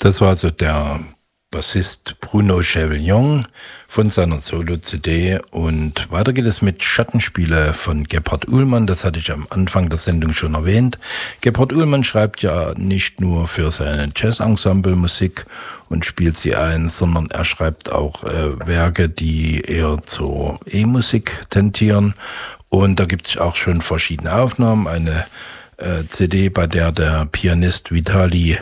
Das war so der Bassist Bruno Chevillon von seiner Solo-CD. Und weiter geht es mit Schattenspiele von Gebhard Uhlmann. Das hatte ich am Anfang der Sendung schon erwähnt. Gebhard Uhlmann schreibt ja nicht nur für seine Jazz-Ensemble Musik und spielt sie ein, sondern er schreibt auch Werke, die eher zur E-Musik tendieren. Und da gibt es auch schon verschiedene Aufnahmen. Eine CD, bei der der Pianist Vitali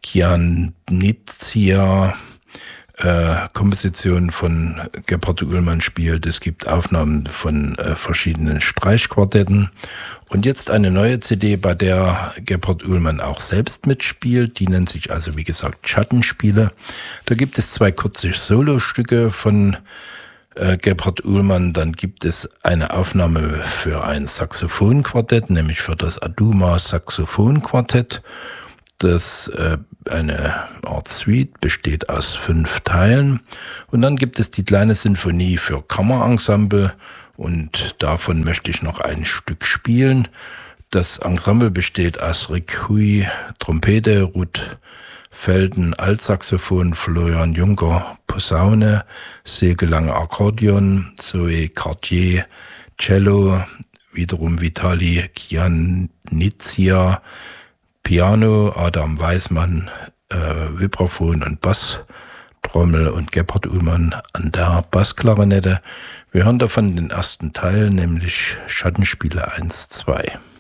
Kianitsia Kompositionen von Gebhard Uhlmann spielt. Es gibt Aufnahmen von verschiedenen Streichquartetten. Und jetzt eine neue CD, bei der Gebhard Uhlmann auch selbst mitspielt. Die nennt sich also, wie gesagt, Schattenspiele. Da gibt es 2 kurze Solostücke von Gebhard Uhlmann. Dann gibt es eine Aufnahme für ein Saxophonquartett, nämlich für das Aduma Saxophonquartett, das eine Art Suite besteht aus 5 Teilen. Und dann gibt es die kleine Sinfonie für Kammerensemble und davon möchte ich noch ein Stück spielen. Das Ensemble besteht aus Rick Hui, Trompete, Ruth Felden, Altsaxophon, Florian Juncker, Posaune, Silke Lange Akkordeon, Zoe Cartier, Cello, wiederum Vitali Kianitsia, Piano, Adam Weismann, Vibraphon und Basstrommel und Gebhard Uhlmann an der Bassklarinette. Wir hören davon den ersten Teil, nämlich Schattenspiele 1, 2.